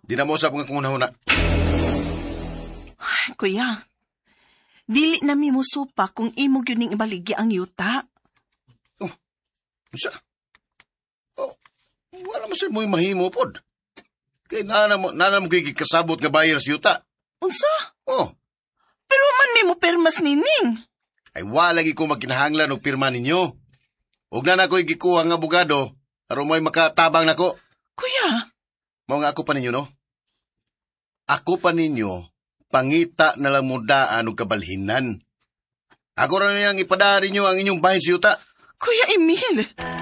Di na mo usap nga kung una-una. Kuya, dili na mi mo supa kung imo gyud ning ibaligya ang yuta. Isa? Wala mo sa mo'y mahimo pod. Kaya nana mo kasabot nga bayar sa yuta. Unsa? Pero man mi mo permas nining. Ay wala lagi ko magkinahanglan og pirma ninyo. Ug na ako'y gikuha nga abogado, aron mo'y makatabang nako. Kuya, mao nga ako pa ninyo, no? Ako pa ninyo, pangita na lang mudaan og kabalhinan. Ako rin niyang ipadari ninyo ang inyong bahin sa yuta. Kuya Emil,